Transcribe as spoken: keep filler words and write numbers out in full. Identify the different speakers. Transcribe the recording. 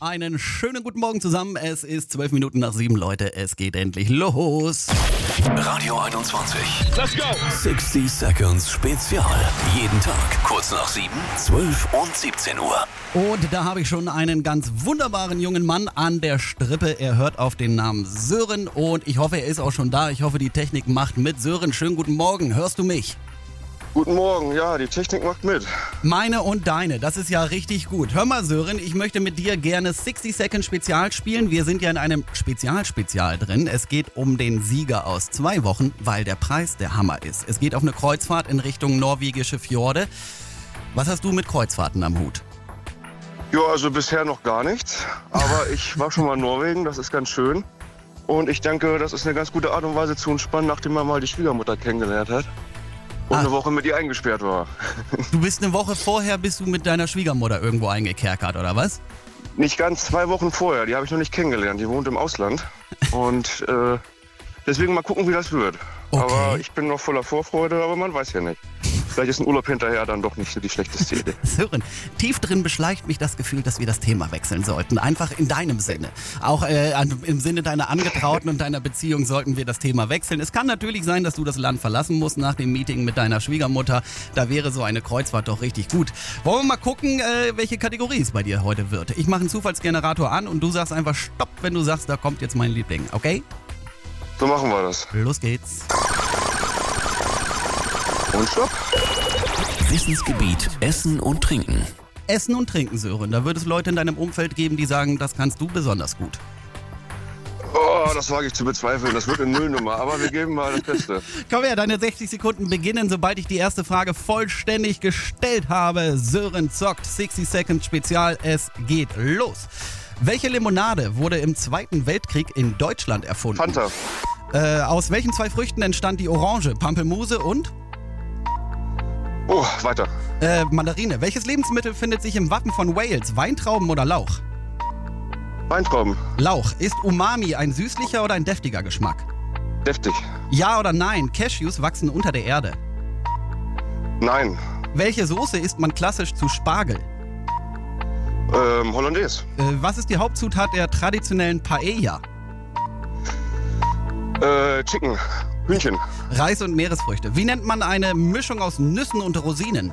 Speaker 1: Einen schönen guten Morgen zusammen. Es ist zwölf Minuten nach sieben, Leute. Es geht endlich los.
Speaker 2: Radio einundzwanzig.
Speaker 3: Let's go!
Speaker 2: sechzig Seconds Spezial. Jeden Tag kurz nach sieben, zwölf und siebzehn Uhr.
Speaker 1: Und da habe ich schon einen ganz wunderbaren jungen Mann an der Strippe. Er hört auf den Namen Sören und ich hoffe, er ist auch schon da. Ich hoffe, die Technik macht mit. Sören, schönen guten Morgen. Hörst du mich?
Speaker 3: Guten Morgen, ja, die Technik macht mit.
Speaker 1: Meine und deine, das ist ja richtig gut. Hör mal, Sören, ich möchte mit dir gerne sechzig Second Spezial spielen. Wir sind ja in einem Spezial-Spezial drin. Es geht um den Sieger aus zwei Wochen, weil der Preis der Hammer ist. Es geht auf eine Kreuzfahrt in Richtung norwegische Fjorde. Was hast du mit Kreuzfahrten am Hut?
Speaker 3: Ja, also bisher noch gar nichts, aber ich war schon mal in Norwegen, das ist ganz schön. Und ich denke, das ist eine ganz gute Art und Weise zu entspannen, nachdem man mal die Schwiegermutter kennengelernt hat. Und ah. eine Woche mit ihr eingesperrt war.
Speaker 1: Du bist eine Woche vorher, bist du mit deiner Schwiegermutter irgendwo eingekerkert, oder was?
Speaker 3: Nicht ganz, zwei Wochen vorher. Die habe ich noch nicht kennengelernt. Die wohnt im Ausland. Und äh, deswegen mal gucken, wie das wird. Okay. Aber ich bin noch voller Vorfreude, aber man weiß ja nicht. Vielleicht ist ein Urlaub hinterher dann doch nicht so die schlechteste Idee.
Speaker 1: Sören, tief drin beschleicht mich das Gefühl, dass wir das Thema wechseln sollten. Einfach in deinem Sinne. Auch äh, im Sinne deiner Angetrauten und deiner Beziehung sollten wir das Thema wechseln. Es kann natürlich sein, dass du das Land verlassen musst nach dem Meeting mit deiner Schwiegermutter. Da wäre so eine Kreuzfahrt doch richtig gut. Wollen wir mal gucken, äh, welche Kategorie es bei dir heute wird. Ich mache einen Zufallsgenerator an und du sagst einfach Stopp, wenn du sagst, da kommt jetzt mein Liebling. Okay?
Speaker 3: So machen wir das.
Speaker 1: Los geht's.
Speaker 3: Und Stopp.
Speaker 2: Wissensgebiet Essen und Trinken.
Speaker 1: Essen und Trinken, Sören. Da wird es Leute in deinem Umfeld geben, die sagen, das kannst du besonders gut.
Speaker 3: Oh, das wage ich zu bezweifeln. Das wird eine Nullnummer, aber wir geben mal das Beste.
Speaker 1: Komm her, deine sechzig Sekunden beginnen, sobald ich die erste Frage vollständig gestellt habe. Sören zockt sechzig Second Spezial. Es geht los. Welche Limonade wurde im Zweiten Weltkrieg in Deutschland erfunden?
Speaker 3: Fanta.
Speaker 1: Äh, aus welchen zwei Früchten entstand die Orange? Pampelmuse und?
Speaker 3: Oh, weiter.
Speaker 1: Äh, Mandarine. Welches Lebensmittel findet sich im Wappen von Wales? Weintrauben oder Lauch?
Speaker 3: Weintrauben.
Speaker 1: Lauch. Ist Umami ein süßlicher oder ein deftiger Geschmack?
Speaker 3: Deftig.
Speaker 1: Ja oder nein? Cashews wachsen unter der Erde.
Speaker 3: Nein.
Speaker 1: Welche Soße isst man klassisch zu Spargel?
Speaker 3: Ähm, Hollandaise.
Speaker 1: Äh, was ist die Hauptzutat der traditionellen Paella?
Speaker 3: Äh, Chicken. Hühnchen.
Speaker 1: Reis und Meeresfrüchte. Wie nennt man eine Mischung aus Nüssen und Rosinen?